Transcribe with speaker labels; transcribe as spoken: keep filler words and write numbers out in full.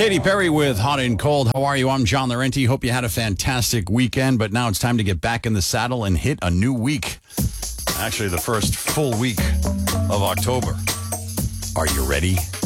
Speaker 1: Katy Perry with Hot and Cold. How are you? I'm John Laurenti. Hope you had a fantastic weekend, but now it's time to get back in the saddle and hit a new week. Actually, the first full week of October. Are you ready?